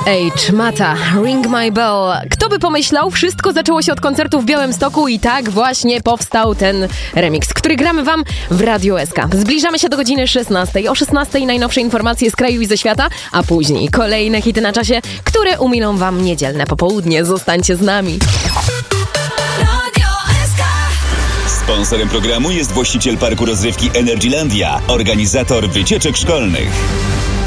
Mata, Ring My Bell. Kto by pomyślał, wszystko zaczęło się od koncertu w Białymstoku i tak właśnie powstał ten remix, który gramy wam w Radio SK. Zbliżamy się do godziny 16. O 16 najnowsze informacje z kraju i ze świata, a później kolejne hity na czasie, które umilą wam niedzielne popołudnie. Zostańcie z nami. Sponsorem programu jest właściciel parku rozrywki Energylandia, organizator wycieczek szkolnych.